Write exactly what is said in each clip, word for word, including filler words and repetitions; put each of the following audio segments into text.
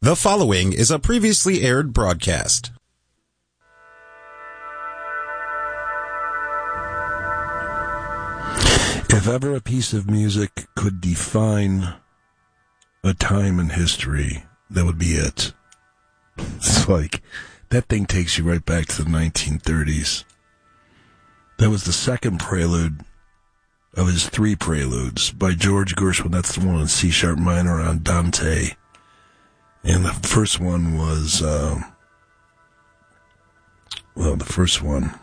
The following is a previously aired broadcast. If ever a piece of music could define a time in history, that would be it. It's like, that thing takes you right back to the nineteen thirties. That was the second prelude of his three preludes by George Gershwin. That's the one in C-sharp minor on Dante. And the first one was, uh, well, the first one,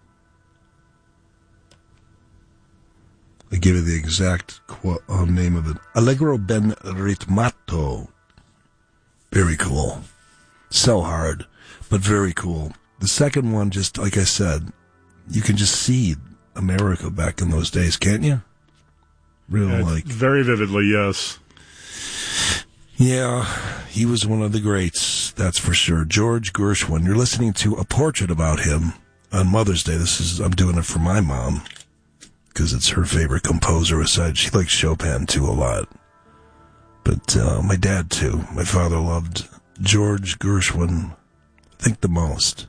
I give you the exact qu- uh, name of it. Allegro ben ritmato. Very cool. So hard, but very cool. The second one, just like I said, you can just see America back in those days, can't you? Real, yeah, like. Very vividly, yes. Yeah, he was one of the greats, that's for sure. George Gershwin. You're listening to a portrait about him on Mother's Day. This is, I'm doing it for my mom, because it's her favorite composer aside. She likes Chopin, too, a lot. But uh, my dad, too. My father loved George Gershwin, I think, the most.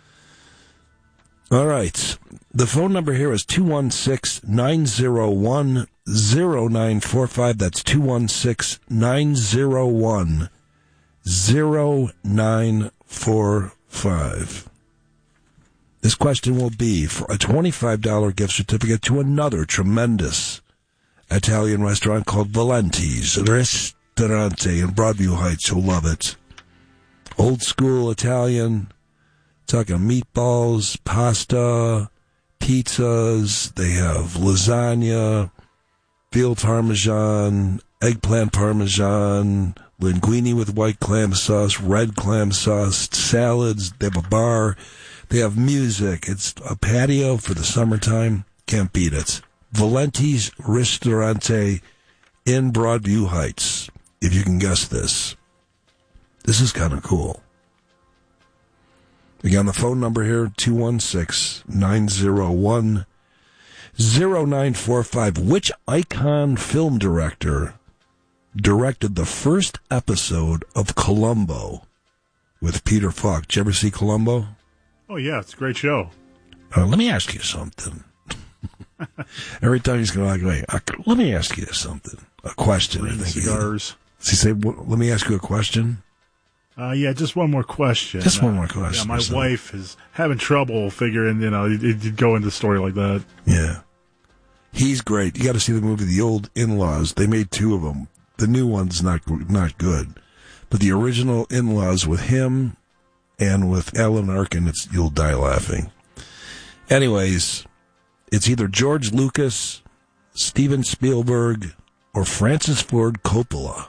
All right. The phone number here is two one six, nine zero one, zero nine four five. That's two one six, nine zero one, zero nine four five. This question will be for a twenty-five dollars gift certificate to another tremendous Italian restaurant called Valenti's Ristorante in Broadview Heights. You'll love it. Old school Italian, talking meatballs, pasta, pizzas. They have lasagna, veal parmesan, eggplant parmesan, linguine with white clam sauce, red clam sauce, salads. They have a bar. They have music. It's a patio for the summertime. Can't beat it. Valenti's Ristorante in Broadview Heights, if you can guess this. This is kind of cool. Again, the phone number here, two one six, nine zero one, zero nine four five. Which icon film director directed the first episode of Columbo with Peter Falk? Did you ever see Columbo? Oh, yeah, it's a great show. Uh, let me ask you something. Every time he's going to like, wait, let me ask you something. A question. I think cigars. Does he say, let me ask you a question? Uh, yeah, just one more question. Just one more uh, question. Yeah, my so. wife is having trouble figuring, you know, you'd go into a story like that. Yeah. He's great. You got to see the movie The Old In-Laws. They made two of them. The new one's not not good. But the original In-Laws with him and with Alan Arkin, it's you'll die laughing. Anyways, it's either George Lucas, Steven Spielberg, or Francis Ford Coppola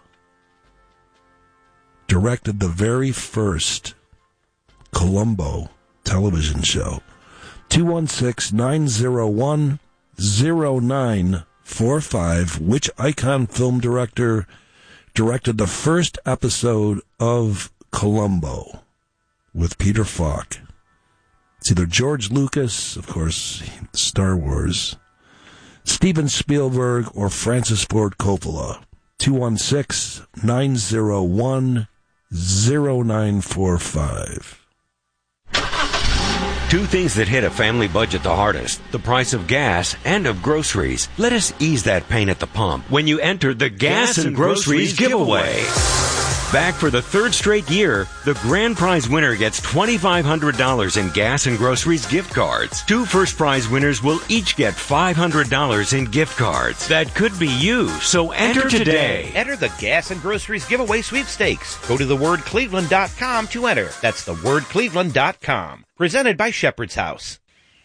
directed the very first Columbo television show. two one six, nine zero one, zero nine four five. Which icon film director directed the first episode of Columbo with Peter Falk? It's either George Lucas, of course, Star Wars, Steven Spielberg, or Francis Ford Coppola. two one six, nine zero one, zero nine four five. Two things that hit a family budget the hardest: the price of gas and of groceries. Let us ease that pain at the pump when you enter the Gas, gas and Groceries, groceries giveaway. giveaway. Back for the third straight year, the grand prize winner gets twenty-five hundred dollars in Gas and Groceries gift cards. Two first prize winners will each get five hundred dollars in gift cards. That could be you, so enter, enter today. today. Enter the Gas and Groceries giveaway sweepstakes. Go to the word cleveland dot com to enter. That's the word cleveland dot com. Presented by Shepherd's House.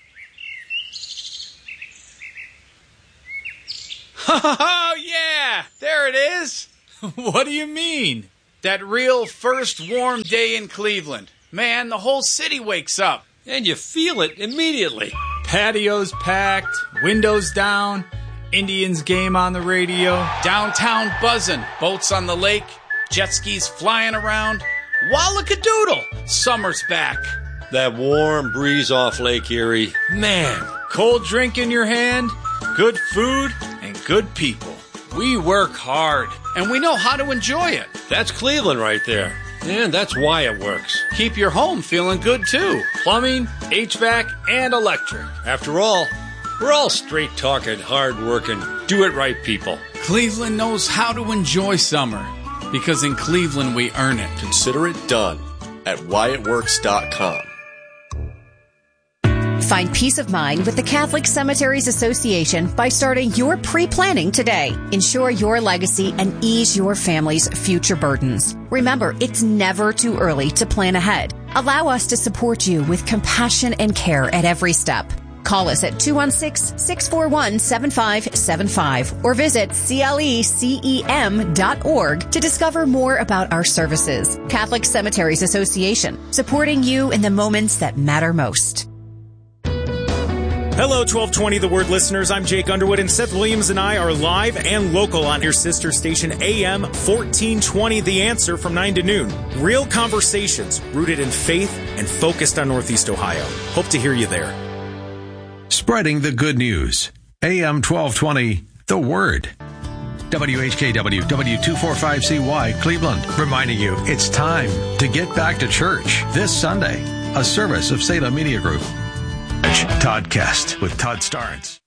Oh, yeah! There it is! What do you mean? That real first warm day in Cleveland. Man, the whole city wakes up. And you feel it immediately. Patios packed, windows down, Indians game on the radio, downtown buzzing, boats on the lake, jet skis flying around. Wallakadoodle! Summer's back. That warm breeze off Lake Erie. Man, cold drink in your hand, good food, and good people. We work hard, and we know how to enjoy it. That's Cleveland right there. And that's why it works. Keep your home feeling good, too. Plumbing, H V A C, and electric. After all, we're all straight-talking, hard-working, do-it-right people. Cleveland knows how to enjoy summer, because in Cleveland we earn it. Consider it done at why it works dot com. Find peace of mind with the Catholic Cemeteries Association by starting your pre-planning today. Ensure your legacy and ease your family's future burdens. Remember, it's never too early to plan ahead. Allow us to support you with compassion and care at every step. Call us at two one six, six four one, seven five seven five or visit C L E C E M dot org to discover more about our services. Catholic Cemeteries Association, supporting you in the moments that matter most. Hello, twelve twenty The Word listeners. I'm Jake Underwood, and Seth Williams and I are live and local on your sister station A M fourteen twenty The Answer from nine to noon. Real conversations rooted in faith and focused on Northeast Ohio. Hope to hear you there. Spreading the good news. A M twelve twenty The Word. W H K W, W two forty-five C Y, Cleveland, reminding you it's time to get back to church this Sunday. A service of Salem Media Group. Todd Kest with Todd Starnes.